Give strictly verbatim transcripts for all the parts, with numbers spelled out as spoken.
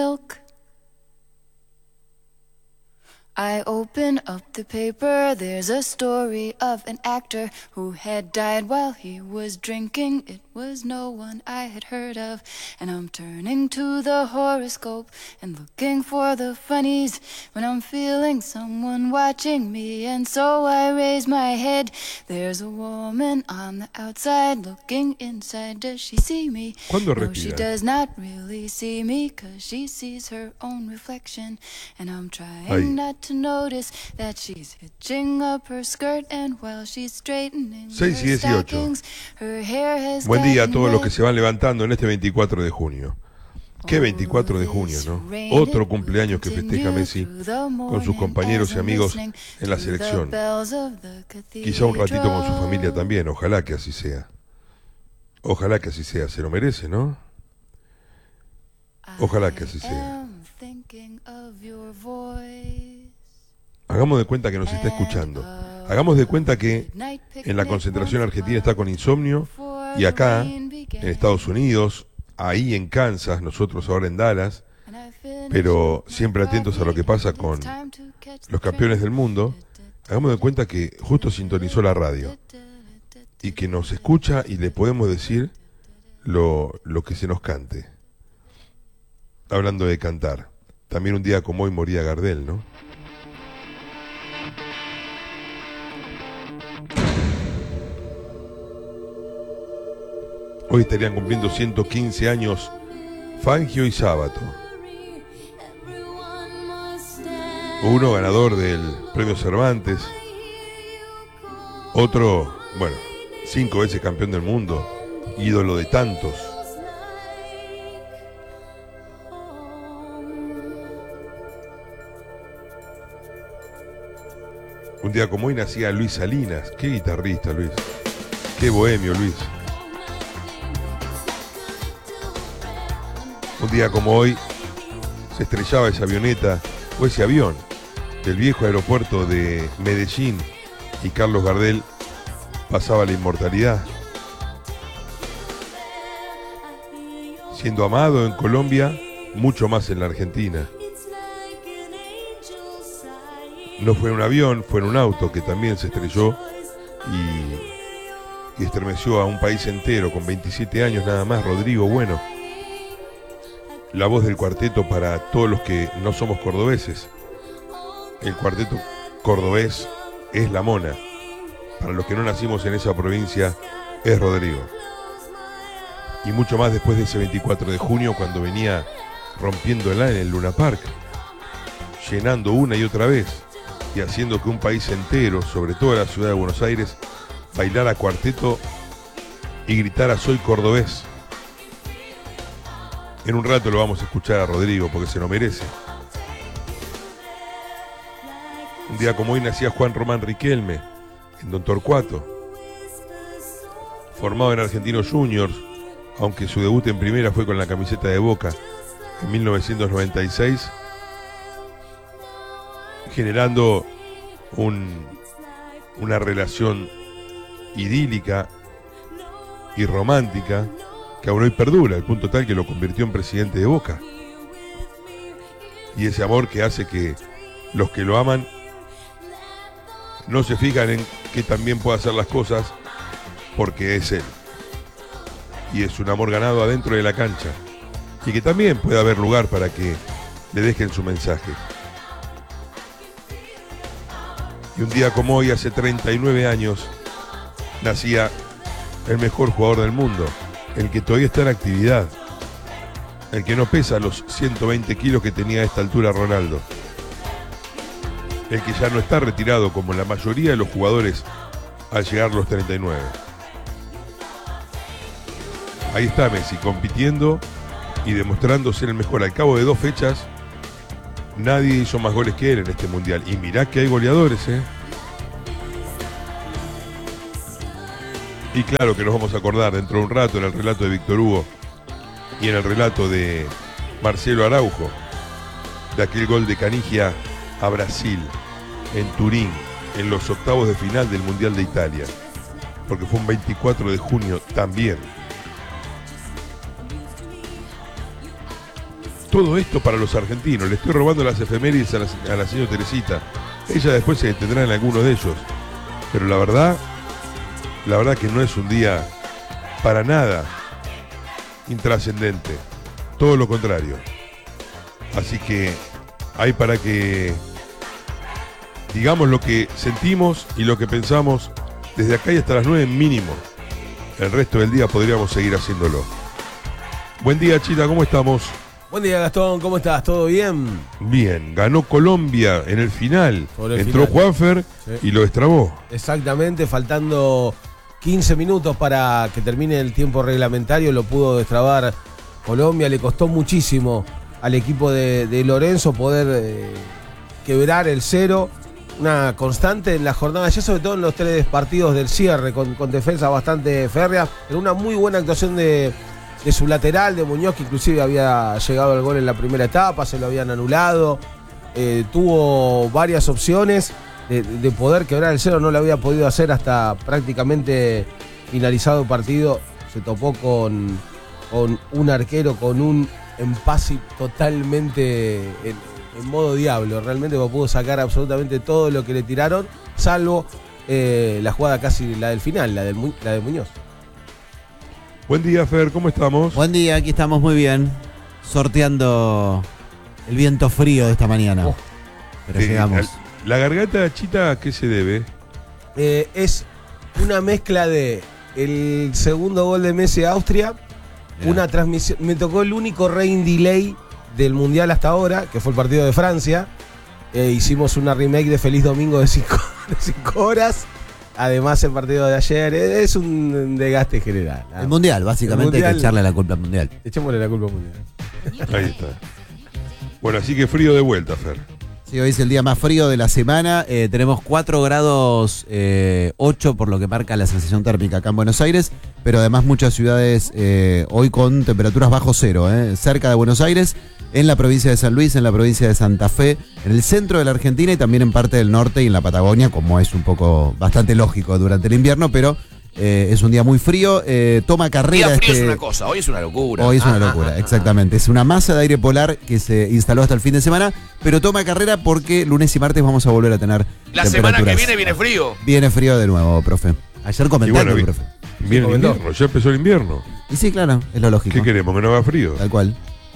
milk. I open up the paper, there's a story of an actor who had died while he was drinking. It was no one I had heard of, and I'm turning to the horoscope and looking for the funnies when I'm feeling someone watching me, and so I raise my head. There's a woman on the outside looking inside. Does she see me? ¿Cuándo No, she respira? does not really see me, cause she sees her own reflection, and I'm trying Ahí. not to notice that she's hitching up her skirt, and while she's straightening seis y her dieciocho. stockings, her hair has Buen día a gotten todos los que wet. se van levantando en este veinticuatro de junio. ¿Qué veinticuatro de junio, no? Otro cumpleaños que festeja Messi con sus compañeros y amigos en la selección. Quizá un ratito con su familia también, ojalá que así sea. Ojalá que así sea, se lo merece, ¿no? Ojalá que así sea. Hagamos de cuenta que nos está escuchando. Hagamos de cuenta que en la concentración argentina está con insomnio, y acá, en Estados Unidos, ahí en Kansas, nosotros ahora en Dallas, pero siempre atentos a lo que pasa con los campeones del mundo. Hagamos de cuenta que justo sintonizó la radio y que nos escucha y le podemos decir lo, lo que se nos cante. Hablando de cantar, también un día como hoy moría Gardel, ¿no? Hoy estarían cumpliendo ciento quince años Fangio y Sábato. Uno ganador del premio Cervantes, otro, bueno, cinco veces campeón del mundo, ídolo de tantos. Un día como hoy nacía Luis Salinas. Qué guitarrista, Luis. Qué bohemio, Luis. Un día como hoy se estrellaba esa avioneta o ese avión del viejo aeropuerto de Medellín y Carlos Gardel pasaba la inmortalidad. Siendo amado en Colombia, mucho más en la Argentina. No fue en un avión, fue en un auto que también se estrelló y, y estremeció a un país entero con veintisiete años nada más, Rodrigo Bueno. La voz del cuarteto para todos los que no somos cordobeses. El cuarteto cordobés es La Mona. Para los que no nacimos en esa provincia, es Rodrigo. Y mucho más después de ese veinticuatro de junio, cuando venía rompiéndola en el Luna Park, llenando una y otra vez y haciendo que un país entero, sobre todo la ciudad de Buenos Aires, bailara cuarteto y gritara "soy cordobés". En un rato lo vamos a escuchar a Rodrigo porque se lo merece. Un día como hoy nacía Juan Román Riquelme en Don Torcuato, formado en Argentinos Juniors, aunque su debut en primera fue con la camiseta de Boca en mil novecientos noventa y seis, generando un, una relación idílica y romántica que aún hoy perdura, al punto tal que lo convirtió en presidente de Boca. Y ese amor que hace que los que lo aman no se fijan en que también puede hacer las cosas porque es él. Y es un amor ganado adentro de la cancha. Y que también puede haber lugar para que le dejen su mensaje. Y un día como hoy, hace treinta y nueve años, nacía el mejor jugador del mundo, el que todavía está en actividad, el que no pesa los ciento veinte kilos que tenía a esta altura Ronaldo, el que ya no está retirado como la mayoría de los jugadores al llegar a los treinta y nueve. Ahí está Messi compitiendo y demostrando ser el mejor. Al cabo de dos fechas, nadie hizo más goles que él en este mundial. Y mirá que hay goleadores, ¿eh? Y claro que nos vamos a acordar dentro de un rato en el relato de Víctor Hugo y en el relato de Marcelo Araujo de aquel gol de Canigia a Brasil en Turín en los octavos de final del Mundial de Italia, porque fue un veinticuatro de junio también. todo esto para los argentinos. Le estoy robando las efemérides a la, a la señora Teresita. Ella después se detendrá en alguno de ellos. Pero la verdad, la verdad que no es un día para nada intrascendente. Todo lo contrario. Así que hay para que digamos lo que sentimos y lo que pensamos desde acá y hasta las nueve mínimo. El resto del día podríamos seguir haciéndolo. Buen día, Chita, ¿cómo estamos? Buen día, Gastón, ¿cómo estás? ¿Todo bien? Bien, ganó Colombia en el final. El Entró final. Juanfer sí. y lo destrabó. Exactamente, faltando quince minutos para que termine el tiempo reglamentario, lo pudo destrabar Colombia. Le costó muchísimo al equipo de, de Lorenzo poder eh, quebrar el cero. Una constante en la jornada, ya sobre todo en los tres partidos del cierre, con, con defensas bastante férreas, pero una muy buena actuación de, de su lateral, de Muñoz, que inclusive había llegado al gol en la primera etapa, se lo habían anulado, eh, tuvo varias opciones de, de poder quebrar el cero, no lo había podido hacer hasta prácticamente finalizado el partido, se topó con, con un arquero, con un empase totalmente... En, en modo diablo, realmente pudo sacar absolutamente todo lo que le tiraron, salvo eh, la jugada casi la del final, la, del Mu- la de Muñoz. Buen día, Fer, ¿cómo estamos? Buen día, aquí estamos muy bien, sorteando el viento frío de esta mañana. Oh. Pero eh, llegamos. La, la garganta, Chita, ¿a qué se debe? Eh, es una mezcla de el segundo gol de Messi a Austria, Mirá. Una transmisión, me tocó el único rain delay del Mundial hasta ahora, que fue el partido de Francia. Eh, hicimos una remake de Feliz Domingo de cinco horas. Además, el partido de ayer eh, es un desgaste general. ¿no? El Mundial, básicamente, el mundial, hay que echarle la culpa al Mundial. Echémosle la culpa al Mundial. Ahí está. Bueno, así que frío de vuelta, Fer. Sí, hoy es el día más frío de la semana. Eh, tenemos cuatro grados eh, ocho por lo que marca la sensación térmica acá en Buenos Aires, pero además muchas ciudades eh, hoy con temperaturas bajo cero, eh, cerca de Buenos Aires, en la provincia de San Luis, en la provincia de Santa Fe, en el centro de la Argentina y también en parte del norte y en la Patagonia, como es un poco bastante lógico durante el invierno, pero eh, es un día muy frío. Eh, toma carrera. Día frío este, es una cosa, hoy es una locura. Hoy es una ah, locura, ah, ah, exactamente. Es una masa de aire polar que se instaló hasta el fin de semana, pero toma carrera porque lunes y martes vamos a volver a tener La semana que viene viene frío. Viene frío de nuevo, profe. Ayer comentando, bueno, profe. Viene el invierno, ya empezó el invierno. Y sí, claro, es lo lógico. ¿Qué queremos? ¿Que no haga frío? Tal cual.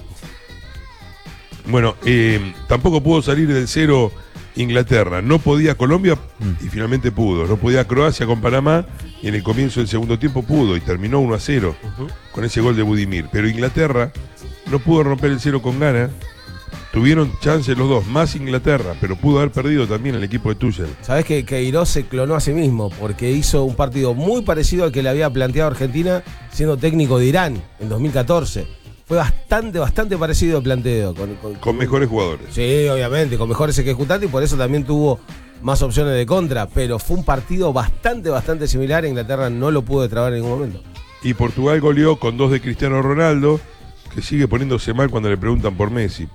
Bueno, eh, tampoco pudo salir del cero Inglaterra. No podía Colombia mm. y finalmente pudo. No podía Croacia con Panamá y en el comienzo del segundo tiempo pudo y terminó uno a cero uh-huh. con ese gol de Budimir. Pero Inglaterra no pudo romper el cero con Ghana. Tuvieron chance los dos, más Inglaterra, pero pudo haber perdido también el equipo de Tuchel. Sabés que Queiroz se clonó a sí mismo porque hizo un partido muy parecido al que le había planteado Argentina siendo técnico de Irán en dos mil catorce. Fue bastante, bastante parecido el planteo. Con, con, con mejores jugadores. Sí, obviamente, con mejores ejecutantes y por eso también tuvo más opciones de contra. Pero fue un partido bastante, bastante similar. Inglaterra no lo pudo destrabar en ningún momento. Y Portugal goleó con dos de Cristiano Ronaldo, que sigue poniéndose mal cuando le preguntan por Messi.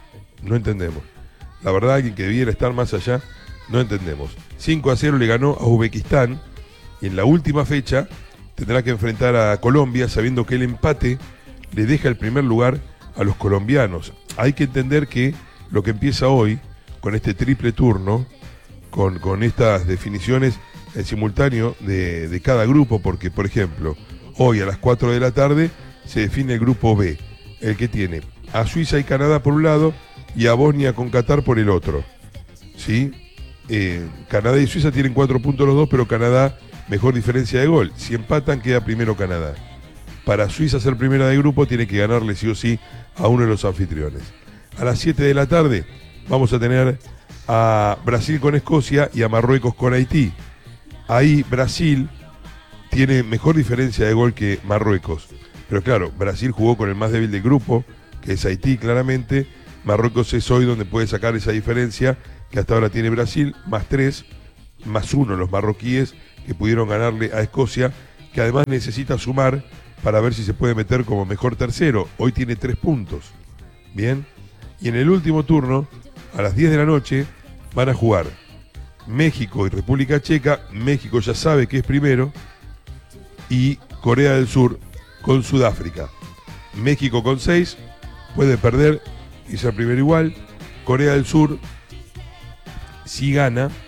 No entendemos. La verdad, alguien que debiera estar más allá, no entendemos. cinco a cero le ganó a Uzbekistán y en la última fecha tendrá que enfrentar a Colombia sabiendo que el empate le deja el primer lugar a los colombianos. Hay que entender que lo que empieza hoy, con este triple turno, con, con estas definiciones en simultáneo de, de cada grupo, porque, por ejemplo, hoy a las cuatro de la tarde se define el grupo B, el que tiene a Suiza y Canadá por un lado y a Bosnia con Qatar por el otro. ¿Sí? Eh, Canadá y Suiza tienen cuatro puntos los dos, pero Canadá mejor diferencia de gol. Si empatan, queda primero Canadá. Para Suiza ser primera de grupo tiene que ganarle sí o sí a uno de los anfitriones. A las siete de la tarde vamos a tener a Brasil con Escocia y a Marruecos con Haití. Ahí Brasil tiene mejor diferencia de gol que Marruecos. Pero claro, Brasil jugó con el más débil del grupo, que es Haití claramente. Marruecos es hoy donde puede sacar esa diferencia que hasta ahora tiene Brasil, más tres, más uno los marroquíes que pudieron ganarle a Escocia, que además necesita sumar para ver si se puede meter como mejor tercero. Hoy tiene tres puntos. Bien. Y en el último turno, a las diez de la noche, van a jugar México y República Checa. México ya sabe que es primero. Y Corea del Sur con Sudáfrica. México con seis puede perder y ser primero igual. Corea del Sur, si gana,